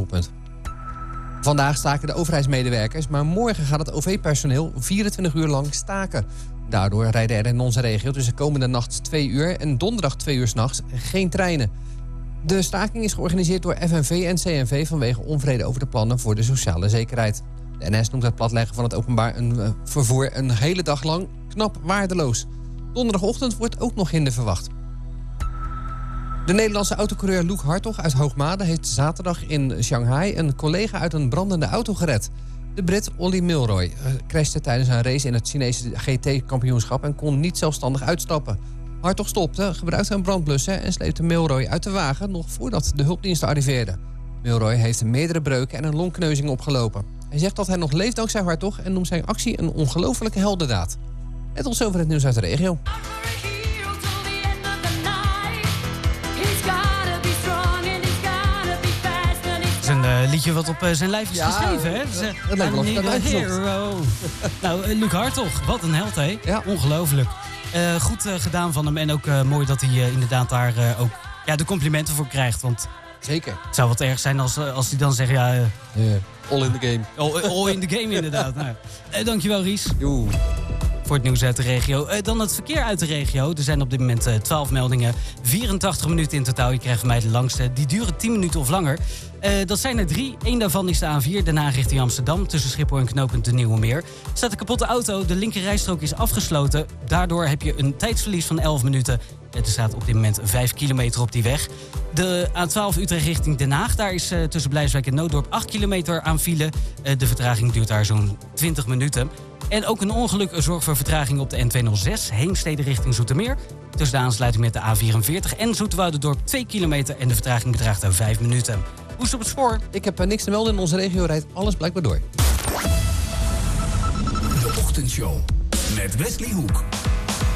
doelpunt. Vandaag staken de overheidsmedewerkers, maar morgen gaat het OV-personeel 24 uur lang staken. Daardoor rijden er in onze regio tussen komende nacht 2 uur en donderdag 2 uur 's nachts geen treinen. De staking is georganiseerd door FNV en CNV vanwege onvrede over de plannen voor de sociale zekerheid. De NS noemt het platleggen van het openbaar vervoer een hele dag lang knap waardeloos. Donderdagochtend wordt ook nog hinder verwacht. De Nederlandse autocoureur Luc Hartog uit Hoogmade heeft zaterdag in Shanghai een collega uit een brandende auto gered. De Brit Olly Milroy crashte tijdens een race in het Chinese GT-kampioenschap en kon niet zelfstandig uitstappen. Hartog stopte, gebruikte een brandblusser en sleepte Milroy uit de wagen nog voordat de hulpdiensten arriveerden. Milroy heeft meerdere breuken en een longkneuzing opgelopen. Hij zegt dat hij nog leeft dankzij Hartog en noemt zijn actie een ongelofelijke heldendaad. En tot zover het nieuws uit de regio. Een liedje wat op zijn lijf is geschreven, hè? Dat lijkt me wel een hero. Nou, Luc Hartog, wat een held, hè? Ja. Ongelooflijk. Goed gedaan van hem en ook mooi dat hij inderdaad daar ook de complimenten voor krijgt. Want zeker. Het zou wat erg zijn als hij dan zegt, all in the game. All in the game, inderdaad. Nou, dankjewel, Ries. Joe. Voor het nieuws uit de regio. Dan het verkeer uit de regio. Er zijn op dit moment 12 meldingen. 84 minuten in totaal. Je krijgt van mij de langste. Die duren 10 minuten of langer. Dat zijn er 3. Eén daarvan is de A4. Daarna richting Amsterdam. Tussen Schiphol en knooppunt de Nieuwe Meer. Staat een kapotte auto. De linkerrijstrook is afgesloten. Daardoor heb je een tijdsverlies van 11 minuten. Er staat op dit moment 5 kilometer op die weg. De A12 Utrecht richting Den Haag. Daar is tussen Blijswijk en Nooddorp 8 kilometer aan file. De vertraging duurt daar zo'n 20 minuten. En ook een ongeluk zorgt voor vertraging op de N206, Heemstede richting Zoetermeer. Tussen de aansluiting met de A44 en Zoeterwoudendorp 2 kilometer en de vertraging bedraagt daar 5 minuten. Hoe is het op het spoor? Ik heb niks te melden. In onze regio rijdt alles blijkbaar door. De Ochtendshow met Wesley Hoek.